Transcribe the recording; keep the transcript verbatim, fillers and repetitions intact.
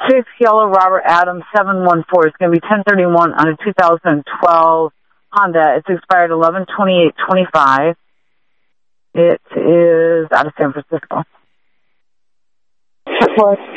six Yellow Robert Adams seven one four. It's going to be ten thirty-one on a two thousand twelve Honda. It's expired eleven twenty-eight twenty-five. It is out of San Francisco. What?